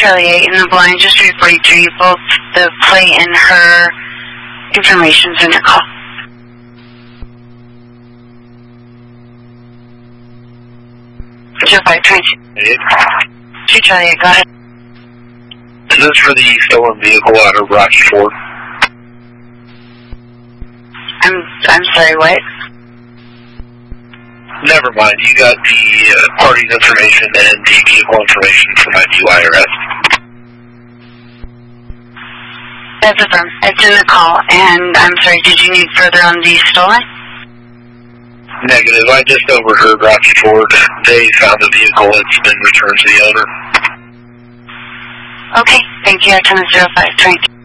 Charlie 8 in the blind, just 343, both the plate and her information's in the call. 0522. 2 Charlie 8, go ahead. Is this for the stolen vehicle out of Rocky Ford? I'm sorry, what? Never mind, you got the party's information and the vehicle information from my IRS. That's affirmed. It's in the call, and I'm sorry, did you need further on the stolen? Negative, I just overheard Rocky Ford. They found the vehicle, it's been returned to the owner. Okay, thank you, I 0522.